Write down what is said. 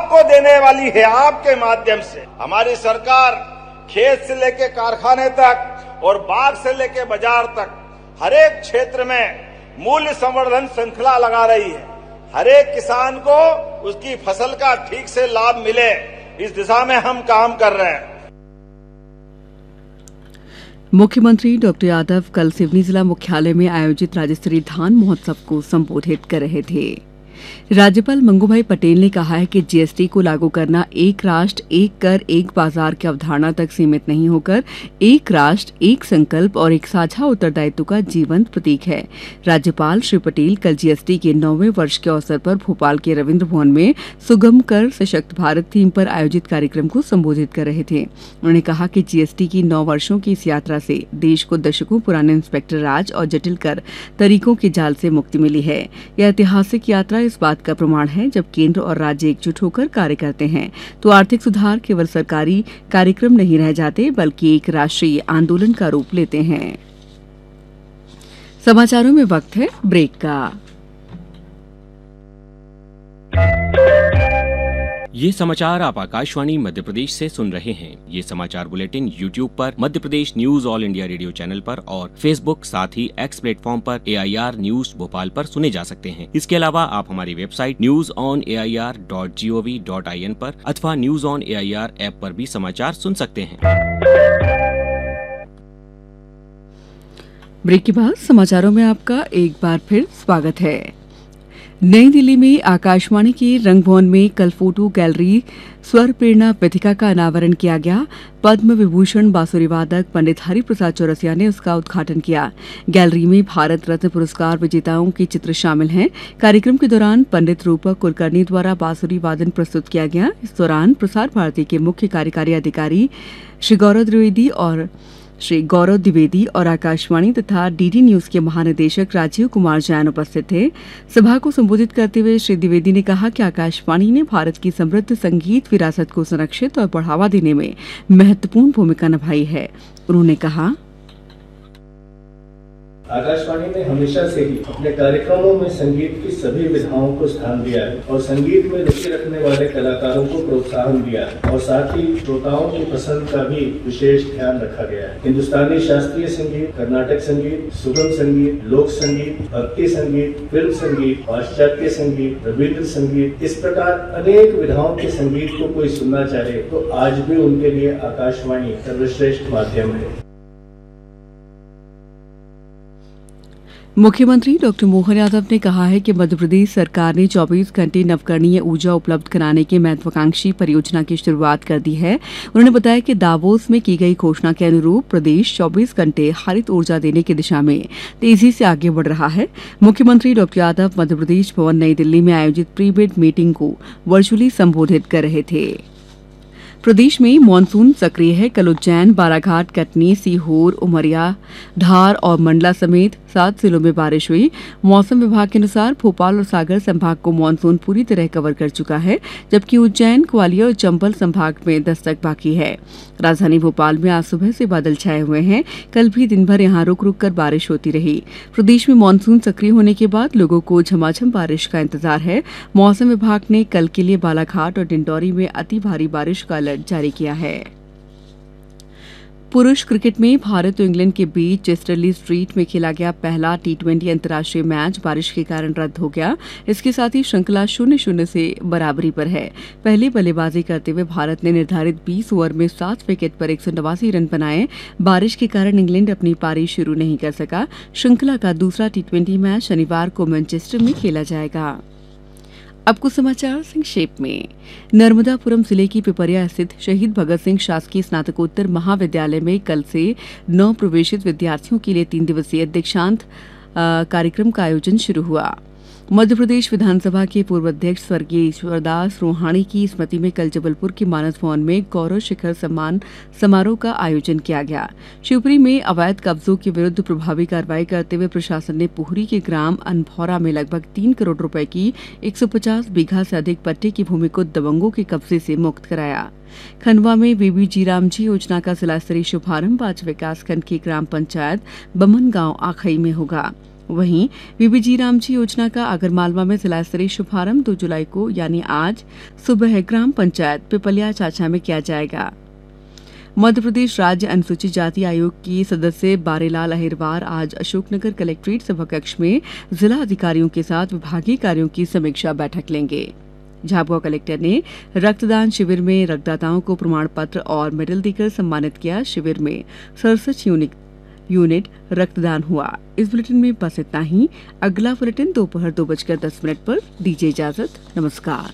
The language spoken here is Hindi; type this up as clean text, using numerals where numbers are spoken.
आपको देने वाली है। आपके माध्यम से हमारी सरकार खेत से लेके कारखाने तक और बाग से लेके बाजार तक हर एक क्षेत्र में मूल्य संवर्धन श्रृंखला लगा रही है। हर एक किसान को उसकी फसल का ठीक से लाभ मिले, इस दिशा में हम काम कर रहे हैं। मुख्यमंत्री डॉक्टर यादव कल सिवनी जिला मुख्यालय में आयोजित राज्य स्तरीय धान महोत्सव को संबोधित कर रहे थे। राज्यपाल मंगूभाई पटेल ने कहा है कि जीएसटी को लागू करना एक राष्ट्र एक कर एक बाजार की अवधारणा तक सीमित नहीं होकर एक राष्ट्र एक संकल्प और एक साझा उत्तरदायित्व का जीवंत प्रतीक है। राज्यपाल श्री पटेल कल जीएसटी के 9वें वर्ष के अवसर पर भोपाल के रविन्द्र भवन में सुगम कर सशक्त भारत थीम पर आयोजित कार्यक्रम को संबोधित कर रहे थे। उन्होंने कहा कि जीएसटी की 9 वर्षों की इस यात्रा से देश को दशकों पुराने इंस्पेक्टर राज और जटिल कर तरीकों के जाल से मुक्ति मिली है। यह ऐतिहासिक यात्रा इस बात का प्रमाण है जब केंद्र और राज्य एकजुट होकर कार्य करते हैं तो आर्थिक सुधार केवल सरकारी कार्यक्रम नहीं रह जाते बल्कि एक राष्ट्रीय आंदोलन का रूप लेते हैं। समाचारों में वक्त है ब्रेक का। ये समाचार आप आकाशवाणी मध्य प्रदेश से सुन रहे हैं। ये समाचार बुलेटिन YouTube पर Madhya Pradesh news all India radio channel पर और Facebook साथ ही X प्लेटफॉर्म पर AIR न्यूज भोपाल पर सुने जा सकते हैं। इसके अलावा आप हमारी वेबसाइट newsonair.gov.in पर अथवा न्यूज ऑन AIR ऐप पर भी समाचार सुन सकते हैं। ब्रेक के बाद समाचारों में आपका एक बार फिर स्वागत है। नई दिल्ली में आकाशवाणी के रंगभवन में कल फोटो गैलरी स्वर प्रेरणा पत्रिका का अनावरण किया गया। पद्म विभूषण बांसुरी वादक पंडित हरिप्रसाद चौरसिया ने उसका उद्घाटन किया। गैलरी में भारत रत्न पुरस्कार विजेताओं के चित्र शामिल हैं। कार्यक्रम के दौरान पंडित रूपक कुलकर्णी द्वारा बांसुरी वादन प्रस्तुत किया गया। इस दौरान प्रसार भारती के मुख्य कार्यकारी अधिकारी श्री गौरव द्विवेदी और आकाशवाणी तथा डीडी न्यूज के महानिदेशक राजीव कुमार जैन उपस्थित थे। सभा को संबोधित करते हुए श्री द्विवेदी ने कहा कि आकाशवाणी ने भारत की समृद्ध संगीत विरासत को संरक्षित और बढ़ावा देने में महत्वपूर्ण भूमिका निभाई है। उन्होंने कहा, आकाशवाणी ने हमेशा से ही अपने कार्यक्रमों में संगीत की सभी विधाओं को स्थान दिया है और संगीत में रुचि रखने वाले कलाकारों को प्रोत्साहन दिया है और साथ ही श्रोताओं की पसंद का भी विशेष ध्यान रखा गया है। हिंदुस्तानी शास्त्रीय संगीत, कर्नाटक संगीत, सुगम संगीत, लोक संगीत, भक्ति संगीत, फिल्म संगीत, पाश्चात्य संगीत, रविंद्र संगीत, इस प्रकार अनेक विधाओं के संगीत को कोई सुनना चाहे तो आज भी उनके लिए आकाशवाणी सर्वश्रेष्ठ माध्यम है। मुख्यमंत्री डॉक्टर मोहन यादव ने कहा है कि मध्य प्रदेश सरकार ने 24 घंटे नवकरणीय ऊर्जा उपलब्ध कराने की महत्वाकांक्षी परियोजना की शुरुआत कर दी है। उन्होंने बताया कि दावोस में की गई घोषणा के अनुरूप प्रदेश 24 घंटे हरित ऊर्जा देने की दिशा में तेजी से आगे बढ़ रहा है। मुख्यमंत्री डॉक्टर यादव मध्य प्रदेश भवन नई दिल्ली में आयोजित प्री बिड मीटिंग को वर्चुअली संबोधित कर रहे थे। प्रदेश में मानसून सक्रिय है। कल उज्जैन, बालाघाट, कटनी, सीहोर, उमरिया, धार और मंडला समेत 7 जिलों में बारिश हुई। मौसम विभाग के अनुसार भोपाल और सागर संभाग को मानसून पूरी तरह कवर कर चुका है, जबकि उज्जैन, ग्वालियर और चंबल संभाग में दस्तक बाकी है। राजधानी भोपाल में आज सुबह से बादल छाए हुए हैं। कल भी दिन भर यहां रुक रुक कर बारिश होती रही। प्रदेश में मानसून सक्रिय होने के बाद लोगों को झमाझम बारिश का इंतजार है। मौसम विभाग ने कल के लिए बालाघाट और डिंडौरी में अति भारी बारिश का अलर्ट जारी किया है। पुरुष क्रिकेट में भारत और इंग्लैंड के बीच चेस्टरली स्ट्रीट में खेला गया पहला T20 अंतर्राष्ट्रीय मैच बारिश के कारण रद्द हो गया। इसके साथ ही श्रृंखला 0-0 से बराबरी पर है। पहले बल्लेबाजी करते हुए भारत ने निर्धारित 20 ओवर में 7 विकेट पर 189 रन बनाए। बारिश के कारण इंग्लैंड अपनी पारी शुरू नहीं कर सका। श्रृंखला का दूसरा T20 मैच शनिवार को मैनचेस्टर में खेला जाएगा। अब कुछ समाचार संक्षेप में। नर्मदापुरम जिले की पिपरिया स्थित शहीद भगत सिंह शासकीय स्नातकोत्तर महाविद्यालय में कल से नव प्रवेशित विद्यार्थियों के लिए 3 दिवसीय दीक्षांत कार्यक्रम का आयोजन शुरू हुआ। मध्य प्रदेश विधानसभा के पूर्व अध्यक्ष स्वर्गीय ईश्वरदास रोहाणी की स्मृति में कल जबलपुर के मानस भवन में गौरव शिखर सम्मान समारोह का आयोजन किया गया। शिवपुरी में अवैध कब्जों के विरुद्ध प्रभावी कार्रवाई करते हुए प्रशासन ने पुहरी के ग्राम अनभौरा में लगभग 3 करोड़ रुपए की 150 बीघा से अधिक पट्टे की भूमि को दबंगों के कब्जे से मुक्त कराया। खंडवा में बीबी जीरामजी योजना का जिला स्तरीय शुभारंभ आज विकासखंड की ग्राम पंचायत बमन गांव आखई में होगा। वहीं बीबीजी रामजी योजना का आगरमालवा में जिला स्तरीय शुभारंभ 2 जुलाई को यानी आज सुबह ग्राम पंचायत पिपलिया चाचा में किया जाएगा। मध्य प्रदेश राज्य अनुसूचित जाति आयोग की सदस्य बारेलाल अहिरवार आज अशोकनगर कलेक्ट्रेट सभाकक्ष में जिला अधिकारियों के साथ विभागीय कार्यों की समीक्षा बैठक लेंगे। झाबुआ कलेक्टर ने रक्तदान शिविर में रक्तदाताओं को प्रमाण पत्र और मेडल देकर सम्मानित किया। शिविर में 67 यूनिट रक्तदान हुआ। इस बुलेटिन में बस इतना ही। अगला बुलेटिन दोपहर 2:10 पर दीजिए इजाजत। नमस्कार।